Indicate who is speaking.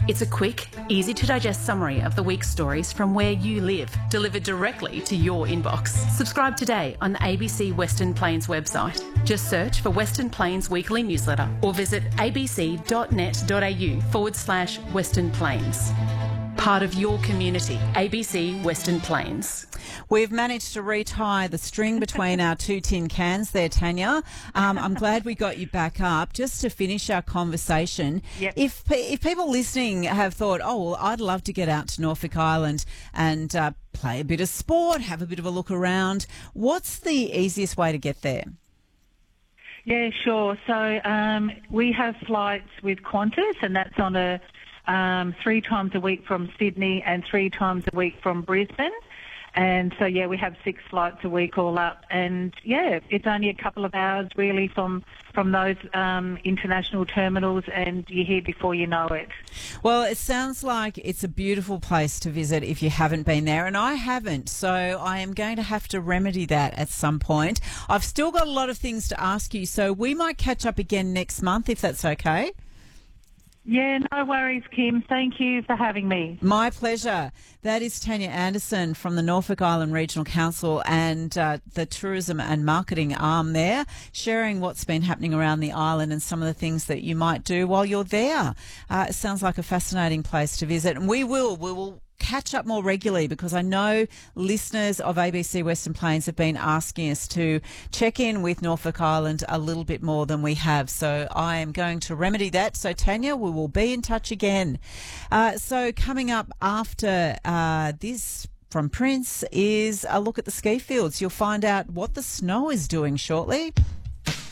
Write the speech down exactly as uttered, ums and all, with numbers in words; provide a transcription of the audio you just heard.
Speaker 1: It's a quick, easy to digest summary of the week's stories from where you live, delivered directly to your inbox. Subscribe today on the A B C Western Plains website. Just search for Western Plains Weekly Newsletter or visit abc.net.au forward slash Western Plains. Part of your community, A B C Western Plains.
Speaker 2: We've managed to retie the string between our two tin cans there, Tanya. Um, I'm glad we got you back up. Just to finish our conversation,
Speaker 3: Yep.
Speaker 2: if if people listening have thought, oh, well, I'd love to get out to Norfolk Island and uh, play a bit of sport, have a bit of a look around, what's the easiest way to get there?
Speaker 3: Yeah, sure. So um, we have flights with Qantas, and that's on a um, three times a week from Sydney and three times a week from Brisbane. And so, yeah, we have six flights a week all up. And, yeah, it's only a couple of hours, really, from from those um, international terminals, and you're here before you know it.
Speaker 2: Well, it sounds like it's a beautiful place to visit if you haven't been there, and I haven't, so I am going to have to remedy that at some point. I've still got a lot of things to ask you, so we might catch up again next month, if that's okay.
Speaker 3: Yeah, no worries, Kim. Thank you for having me.
Speaker 2: My pleasure. That is Tanya Anderson from the Norfolk Island Regional Council and uh, the tourism and marketing arm there, sharing what's been happening around the island and some of the things that you might do while you're there. Uh, it sounds like a fascinating place to visit, and we will, we will catch up more regularly, because I know listeners of A B C Western Plains have been asking us to check in with Norfolk Island a little bit more than we have. So I am going to remedy that. So Tanya, we will be in touch again. Uh, so coming up after uh, this from Prince is a look at the ski fields. You'll find out what the snow is doing shortly.